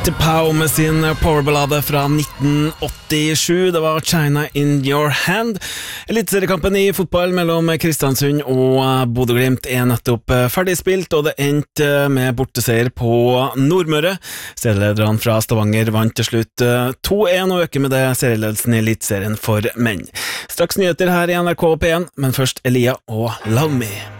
Pow med sin powerballade fra 1987. Det var China in your hand. Eliteseriekampen i fotball mellom Kristiansund og Bodø/Glimt er nettopp ferdig spilt, og det endte med borteseier på Nordmøre. Serielederne fra Stavanger vant til slutt 2-1 og øker med det serieledelsen i Eliteserien for menn. Straks nyheter her i NRK P1, men først Elia og Love Me.